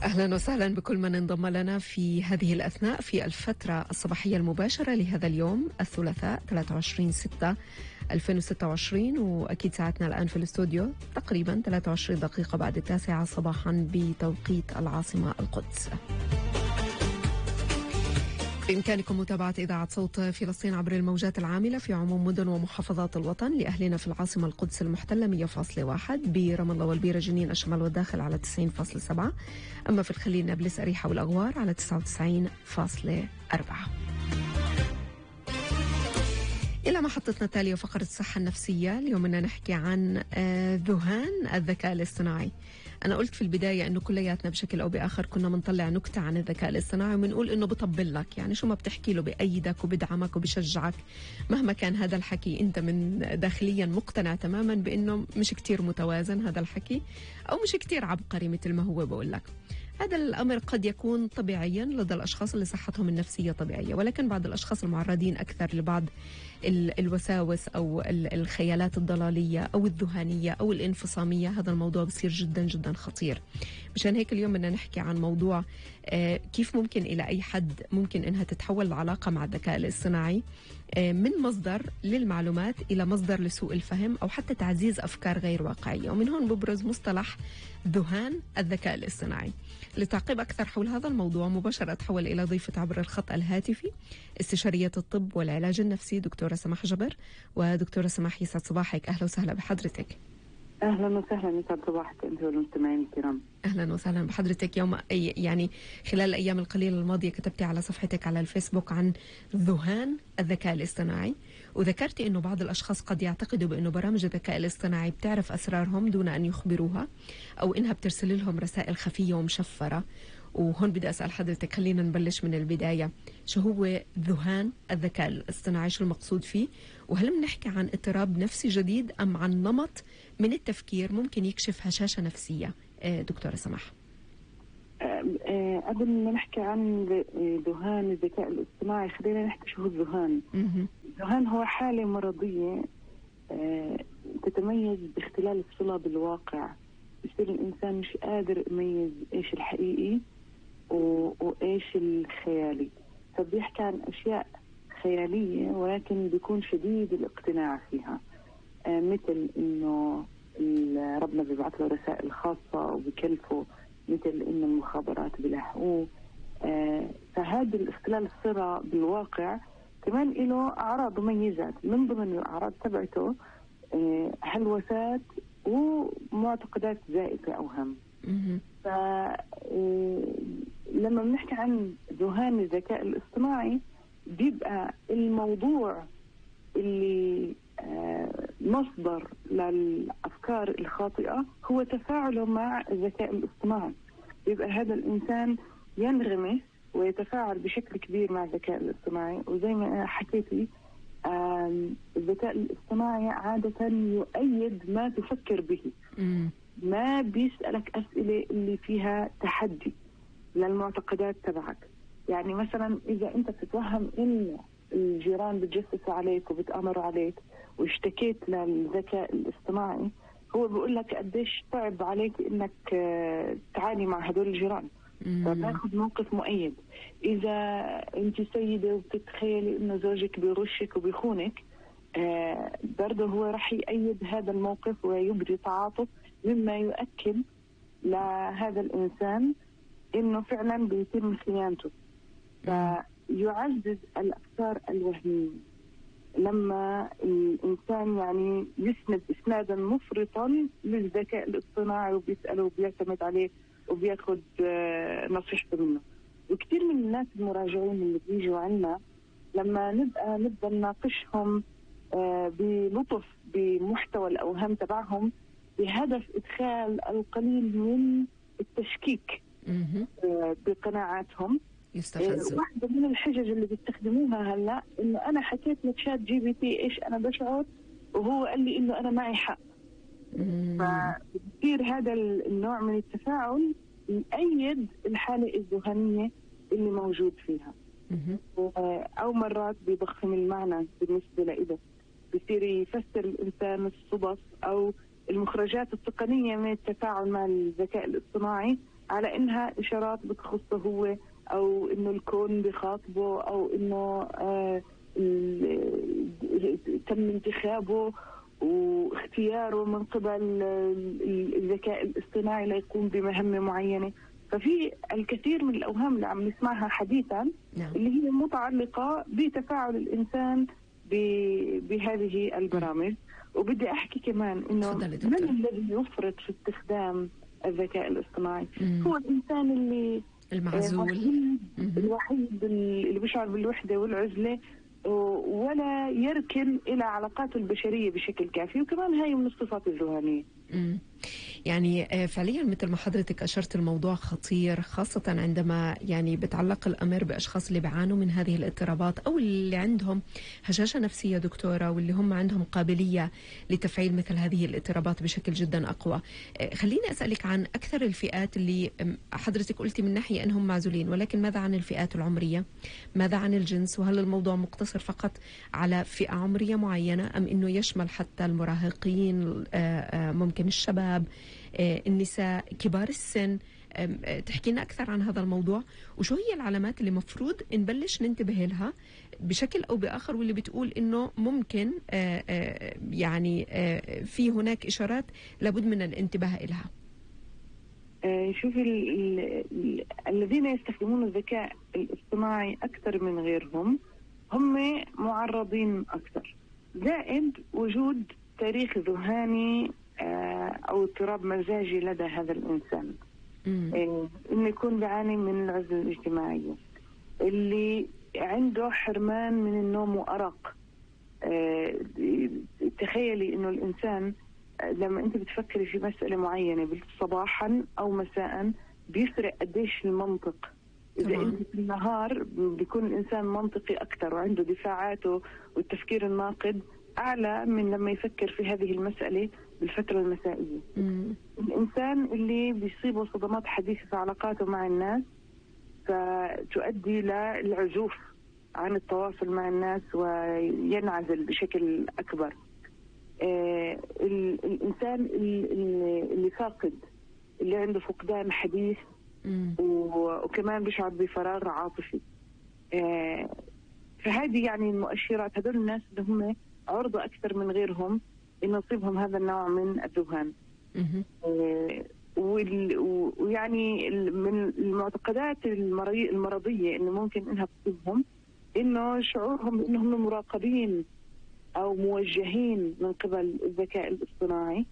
أهلا وسهلا بكل من انضم لنا في هذه الأثناء في الفترة الصباحية المباشرة لهذا اليوم الثلاثاء 23/6/2026. وأكيد ساعتنا الآن في الاستوديو تقريبا 23 دقيقة بعد 9 صباحا بتوقيت العاصمة القدس. بإمكانكم متابعة إذاعة صوت فلسطين عبر الموجات العاملة في عموم مدن ومحافظات الوطن. لأهلنا في العاصمة القدس المحتلة 100.1، برام الله والبيرة جنين الشمال والداخل على 90.7، أما في الخليل نابلس أريحة والأغوار على 99.4. إلى محطتنا التالية فقرة الصحة النفسية. اليوم بدنا نحكي عن ذهان الذكاء الاصطناعي. أنا قلت في البداية أنه كلياتنا بشكل أو بآخر كنا منطلع نكتة عن الذكاء الاصطناعي ومنقول أنه بطبل لك، يعني شو ما بتحكي له بأيدك وبدعمك وبشجعك مهما كان هذا الحكي أنت من داخليا مقتنع تماما بأنه مش كتير متوازن هذا الحكي أو مش كتير عبقري مثل ما هو بقول لك. هذا الأمر قد يكون طبيعيا لدى الأشخاص اللي صحتهم النفسية طبيعية، ولكن بعض الأشخاص المعرضين أكثر لبعض الوساوس أو الخيالات الضلالية أو الذهانية أو الانفصامية، هذا الموضوع بصير جدا جدا خطير. مشان هيك اليوم بدنا نحكي عن موضوع كيف ممكن إلى أي حد ممكن إنها تتحول العلاقة مع الذكاء الاصطناعي من مصدر للمعلومات إلى مصدر لسوء الفهم أو حتى تعزيز أفكار غير واقعية. ومن هون ببرز مصطلح ذهان الذكاء الاصطناعي. لتعقيب أكثر حول هذا الموضوع مباشرة أتحول إلى ضيفة عبر الخط الهاتفي استشارية الطب والعلاج النفسي دكتورة سماح جبر. ودكتورة سماح يسعد صباحك، أهلا وسهلا بحضرتك. أهلا وسهلا، يسعد صباحك أنت والمستمعين الكرام. أهلا وسهلا بحضرتك. يوم يعني خلال الأيام القليلة الماضية كتبتي على صفحتك على الفيسبوك عن ذهان الذكاء الاصطناعي، وذكرتي أنه بعض الأشخاص قد يعتقدوا بأنه برامج الذكاء الاصطناعي بتعرف أسرارهم دون أن يخبروها، أو إنها بترسل لهم رسائل خفية ومشفرة. وهون بدي أسأل حضرتك، خلينا نبلش من البداية، شو هو ذهان الذكاء الاصطناعي؟ شو المقصود فيه؟ وهل بنحكي عن اضطراب نفسي جديد أم عن نمط من التفكير ممكن يكشف هشاشة نفسية؟ دكتورة سماح. قبل ما نحكي عن ذهان الذكاء الاصطناعي خلينا نحكي شو هو الذهان. الذهان هو حالة مرضية تتميز باختلال الصلة بالواقع. بصير الإنسان مش قادر يميز إيش الحقيقي وإيش الخيالي، فبيحكي عن أشياء خيالية ولكن بيكون شديد الاقتناع فيها، مثل إنه ربنا بيبعث له رسائل خاصة وبكلفه، مثل إن المخابرات بيلاحقوه. فهذا الاختلال الصلة بالواقع كمان له أعراض وميزات. من ضمن الأعراض تبعته هلوسات ومعتقدات زائفة أو هم. لما بنحكي عن ذهان الذكاء الاصطناعي بيبقى الموضوع اللي مصدر للأفكار الخاطئة هو تفاعله مع الذكاء الاصطناعي. بيبقى هذا الإنسان ينغمس ويتفاعل بشكل كبير مع الذكاء الاصطناعي، وزي ما حكيتي الذكاء الاصطناعي عادة يؤيد ما تفكر به. ما بيسألك أسئلة اللي فيها تحدي للمعتقدات تبعك. يعني مثلا إذا أنت بتتوهم إن الجيران بتجسسوا عليك وبتأمروا عليك واشتكيت للذكاء الاصطناعي، هو بيقول لك قديش صعب عليك إنك تعاني مع هدول الجيران، فتاخذ موقف مؤيد. إذا أنت سيدة وبتتخيلي إنه زوجك بيغشك وبيخونك، برضه هو رح يأيد هذا الموقف ويبدي تعاطف، مما يؤكد لهذا الإنسان إنه فعلا بيتم خيانته. فيعزز الأفكار الوهمية لما الإنسان يعني يسند إسنادا مفرطا للذكاء الاصطناعي وبيسأله وبيعتمد عليه وبياخد نصيحته منه. وكثير من الناس المراجعين اللي بيجوا عنا لما نبدأ نناقشهم بلطف بمحتوى الأوهام تبعهم بهدف إدخال القليل من التشكيك بقناعاتهم. واحدة من الحجج اللي بيستخدموها هلا إنه أنا حكيت لشات جي بي تي إيش أنا بشعر وهو قال لي إنه أنا معي حق. فبصير هذا النوع من التفاعل يؤيد الحالة الذهنية اللي موجود فيها. أو مرات بيضخم المعنى بالنسبة لإله، بصير يفسر الإنسان الصدف أو المخرجات التقنية من التفاعل مع الذكاء الاصطناعي على إنها إشارات بتخصه هو، أو إنه الكون بخاطبه، أو إنه تم انتخابه واختياره من قبل الذكاء الاصطناعي ليقوم بمهمة معينة. ففي الكثير من الأوهام اللي عم نسمعها حديثا اللي هي متعلقة بتفاعل الإنسان بهذه البرامج. وبدي أحكي كمان إنه من الذي يفرط في استخدام الذكاء الاصطناعي؟ هو الإنسان اللي المعزول الوحيد اللي بيشعر بالوحدة والعزلة ولا يركن إلى علاقاته البشرية بشكل كافي، وكمان هاي من الصفات الذهانية. يعني فعليا مثل ما حضرتك أشرت الموضوع خطير، خاصة عندما يعني بتعلق الأمر بأشخاص اللي بيعانوا من هذه الاضطرابات أو اللي عندهم هشاشة نفسية دكتورة، واللي هم عندهم قابلية لتفعيل مثل هذه الاضطرابات بشكل جدا أقوى. خليني أسألك عن أكثر الفئات اللي حضرتك قلتي من ناحية أنهم معزولين، ولكن ماذا عن الفئات العمرية؟ ماذا عن الجنس؟ وهل الموضوع مقتصر فقط على فئة عمرية معينة أم أنه يشمل حتى المراهقين، ممكن الشباب، النساء، كبار السن؟ تحكي لنا أكثر عن هذا الموضوع، وشو هي العلامات اللي مفروض نبلش ننتبه لها بشكل أو بآخر، واللي بتقول إنه ممكن يعني في هناك إشارات لابد من الانتباه إلها؟ شوفي الذين يستخدمون الذكاء الاصطناعي أكثر من غيرهم هم معرضين أكثر، زائد وجود تاريخ ذهاني أو اضطراب مزاجي لدى هذا الإنسان، إنه يكون بيعاني من العزلة الاجتماعية، اللي عنده حرمان من النوم وأرق. تخيلي إنه الإنسان لما أنت بتفكري في مسألة معينة صباحا أو مساء بيفرق قديش المنطق. إذا أنت في النهار بيكون الإنسان منطقي أكثر وعنده دفاعاته والتفكير الناقد أعلى من لما يفكر في هذه المسألة بالفترة المسائية. الإنسان اللي بيصيبه صدمات حديثة في علاقاته مع الناس فتؤدي للعزوف عن التواصل مع الناس وينعزل بشكل أكبر. الإنسان اللي فاقد، اللي عنده فقدان حديث وكمان بيشعر بفراغ عاطفي. فهذه يعني المؤشرات، هذول الناس اللي هم عرضة أكثر من غيرهم إنه يصيبهم هذا النوع من الذهان. ويعني من المعتقدات المرضية إنه ممكن إنها تصيبهم إنه شعورهم إنهم مراقبين أو موجهين من قبل الذكاء الاصطناعي.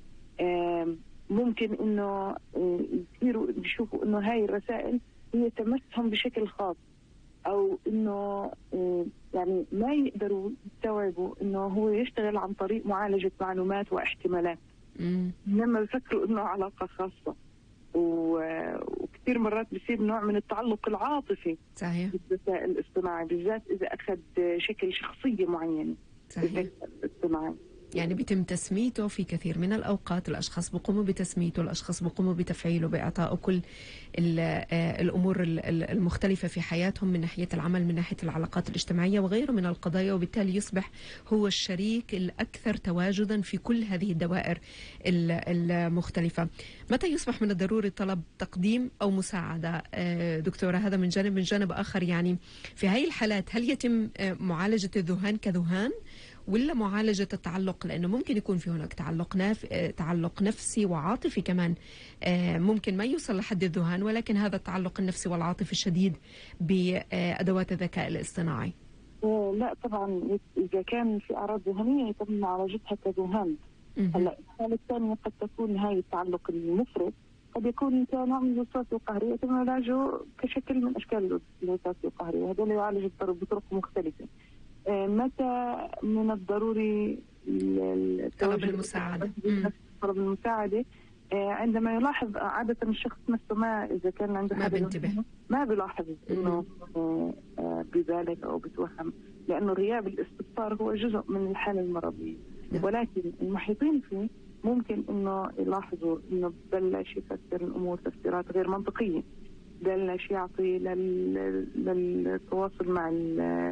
ممكن إنه يصيروا بيشوفوا إنه هاي الرسائل هي تمسهم بشكل خاص، أو إنه يعني ما يقدروا يستوعبوا إنه هو يشتغل عن طريق معالجة معلومات واحتمالات، إنما يفكروا إنه علاقة خاصة. وكثير مرات بيصير نوع من التعلق العاطفي صحيح بالذكاء الاصطناعي، بالذات إذا أخذ شكل شخصية معينة. صحيح. يعني بيتم تسميته في كثير من الأوقات، الأشخاص بيقوموا بتسميته، الأشخاص بيقوموا بتفعيله، بإعطائه كل الأمور المختلفة في حياتهم من ناحية العمل، من ناحية العلاقات الاجتماعية وغيره من القضايا، وبالتالي يصبح هو الشريك الأكثر تواجدا في كل هذه الدوائر المختلفة. متى يصبح من الضروري طلب تقديم أو مساعدة دكتورة؟ هذا من جانب. من جانب آخر يعني في هاي الحالات هل يتم معالجة الذهان كذهان ولا معالجة التعلق؟ لأنه ممكن يكون في هناك تعلق نفسي وعاطفي كمان، ممكن ما يوصل لحد الذهان، ولكن هذا التعلق النفسي والعاطفي الشديد بأدوات الذكاء الاصطناعي. لا طبعا، إذا كان في أعراض ذهنية يتم معالجتها كذهان. هلا الحالة الثانية قد تكون هاي التعلق المفرط، قد يكون كنوع من الوسواس القهري يتم علاجه كشكل من أشكال الوسواس القهري، هذول يعالج بطرق مختلفة. متى من الضروري طلب المساعدة؟ طلب المساعدة عندما يلاحظ عادة الشخص نفسه ما إذا كان عنده ما بينتبه، ما بيلاحظ إنه ببالغ أو بتوهم، لأنه غياب الاستفسار هو جزء من الحالة المرضية. ولكن المحيطين فيه ممكن إنه يلاحظوا إنه بلش يفسر الأمور تفسيرات غير منطقية، بلش يعطي للتواصل مع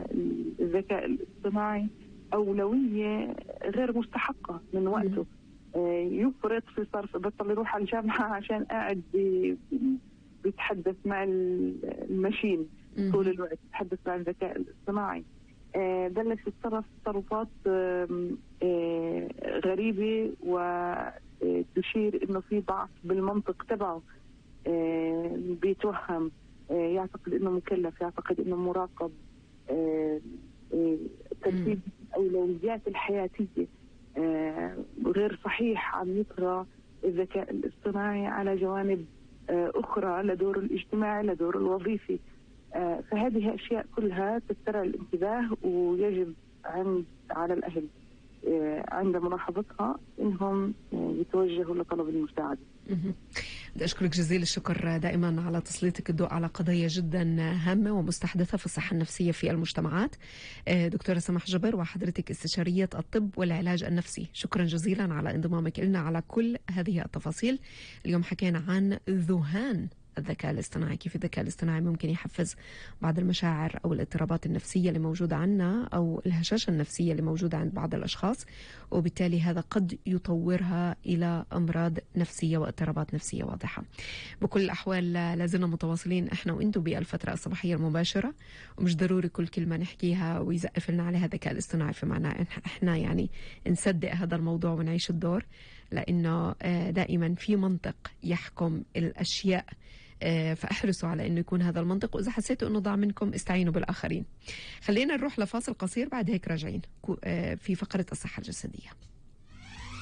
الذكاء الاصطناعي أولوية غير مستحقة من وقته. يفرط في صرف، بطل يروح على الجامعة عشان قاعد بيتحدث مع الماشين طول الوقت، يتحدث مع الذكاء الاصطناعي. بلش يتصرف تصرفات غريبة وتشير انه في ضعف بالمنطق تبعه. بيتوهم، يعتقد انه مكلف، يعتقد انه مراقب. ترتيب الاولويات الحياتية غير صحيح عم يطغى الذكاء الاصطناعي على جوانب أخرى، لدور الاجتماعي، لدور الوظيفي. فهذه أشياء كلها تسترعي الانتباه، ويجب على الأهل عند ملاحظتها إنهم يتوجهوا لطلب المساعدة. بدي أشكرك جزيل الشكر دائما على تسليطك الضوء على قضايا جدا هامة ومستحدثة في الصحة النفسية في المجتمعات. دكتورة سماح جبر، وحضرتك استشارية الطب والعلاج النفسي، شكرا جزيلا على انضمامك لنا على كل هذه التفاصيل. اليوم حكينا عن ذهان الذكاء الاصطناعي، كيف الذكاء الاصطناعي ممكن يحفز بعض المشاعر أو الاضطرابات النفسية اللي موجودة عنا أو الهشاشة النفسية اللي موجودة عند بعض الأشخاص، وبالتالي هذا قد يطورها إلى أمراض نفسية واضطرابات نفسية واضحة. بكل الأحوال لازلنا متواصلين إحنا وإنتوا بالفترة الصباحية المباشرة، ومش ضروري كل كلمة نحكيها ويزقف لنا عليها الذكاء الاصطناعي، في معنى إحنا يعني نصدق هذا الموضوع ونعيش الدور، لأنه دائما في منطق يحكم الأشياء. فاحرصوا على انه يكون هذا المنطق، واذا حسيتوا انه ضاع منكم استعينوا بالاخرين. خلينا نروح لفاصل قصير، بعد هيك راجعين في فقرة الصحة الجسدية.